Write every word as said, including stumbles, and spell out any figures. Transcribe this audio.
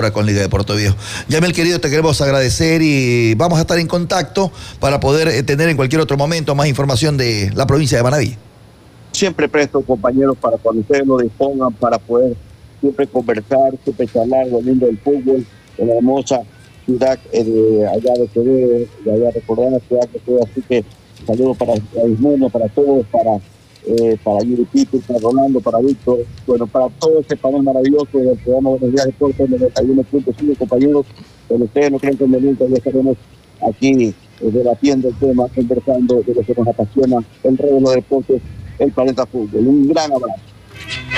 con Liga de Puerto Viejo. Yamel, querido, te queremos agradecer y vamos a estar en contacto para poder eh, tener en cualquier otro momento más información de la provincia de Manabí. Siempre presto, compañeros, para cuando ustedes lo dispongan, para poder siempre conversar, siempre charlar lo lindo del fútbol, de la hermosa ciudad eh, de allá de Quevedo, de allá recordar la ciudad de Quevedo. Así que saludos para Ismundo, para todos, para eh, para Yuri Pipi, para Rolando, para Víctor, bueno, para todo este panel maravilloso del programa Buenos Días Deportes de noventa y uno punto cinco, compañeros. Pero ustedes no creen conveniente, ya estaremos aquí eh, debatiendo el tema, conversando de lo que nos apasiona, el rey de los deportes, el planeta fútbol. Un gran abrazo.